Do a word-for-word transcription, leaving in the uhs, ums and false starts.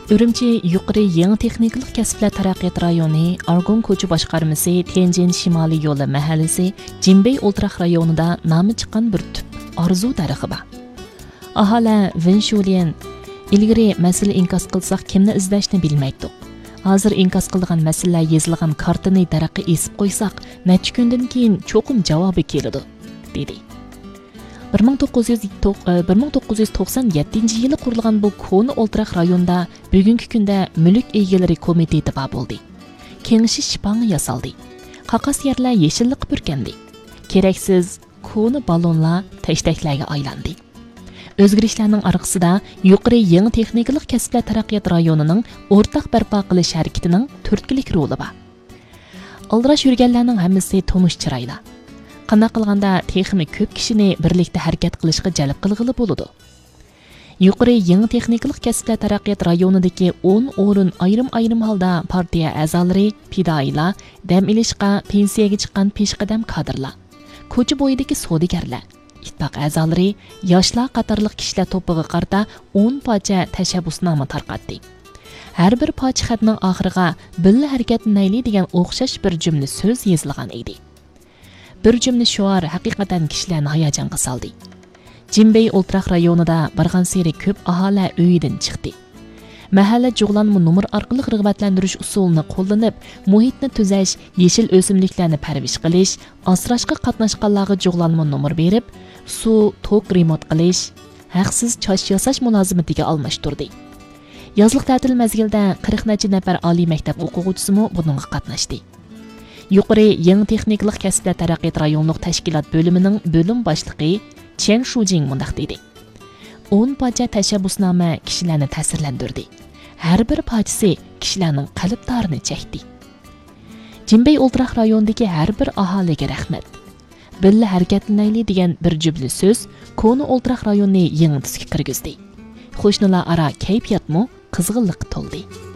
Үрümчи yuqori yangi texnikалық kasblar taraqqiyot rayoni Argon ko'cha boshqarmasi Tianjin Shimoliy yo'li mahallasi Jinbei o'ltiraq rayonida nomi chiqqan bir tub orzu daraxti bor. Aholi Vinshulian ilgari masala inkos qilsak kimni izlashni bilmaydi. Hozir inkos qilgan masala yozilgan kartani daraxtga esib qo'ysak, necha kundan keyin cho'qim javobi keladi, dedi. bir ming to'qqiz yuz to'qson yettinchi yili qurilgan bu koni o'ltiraq rayonda bugungi kunda mulk egalari komiteti bor bo'ldi. Kengashish shipangi yasaldi. Qaqas yerlar yeshillik purkandi. Keraksiz koni ballonlar tashtaklarga aylandi. O'zgarishlarning orqasida yuqori yangi texnikalik kasblar taraqqiyot rayonining o'rtaq barpo qilish harakatining turtkilik roli bor. Aldirash yurganlarning hammasi tonish chiroylar. Qanday qilganda texmi ko'p kishini birlikda harakat qilishga jalb qilg'ili bo'ladi. Yuqori yangi texnikalik kasblar taraqqiyot rayonidagi o'n o'rin ayrim-ayrim holda partiya a'zolari, fidoilar, dam ilishqa, pensiyaga chiqqan peshqadam kadrlar, ko'cha bo'yidagi savdogarlar, ittifoq a'zolari, yoshlar qatorliq kishilar to'piga qarta o'n parcha tashabbusnoma tarqatdi. Har bir parcha xatning oxiriga "Billa harakatlanayli" degan o'xshash bir jumla so'z yozilgan edi. Bir cümle şuar haqiqatan kishilarni hayajonga soldi. Jinbei o'ltiraq rayonida bargan seri ko'p aholi uyidan chiqdi. Mahalla jug'lanma nomer orqali rag'batlantirish usulini qo'llanib, muhitni tuzash, yeshil o'simliklarni parvish qilish, asrashga qatnashganlarga jug'lanma nomer berib, suv, tok remont qilish, haqsiz chosh yasash mulozimatiga almashtirdi. Yozliq ta'til mezgilida qirq necha nafar oliy maktab o'quvchisi mo buningga qatnashdi. Yuqori yangi texnikalik kasblar taraqqiyot rayonlik tashkilot bo'limining bo'lim boshlig'i Chen Shujing mundaq dedi. o'n parcha tashabbusnoma kishilarni ta'sirlantirdi. Har bir parchasi kishilarning qalblarini chekdi. Jinbei o'ltiraq rayonidagi har bir aholiga rahmat. Billa harakatlanayli degan bir jumla so'z koni o'ltiraq rayonni yangi tusga kirgizdi. Qo'shnilar aro kayfiyatmi qizg'inlik to'ldi.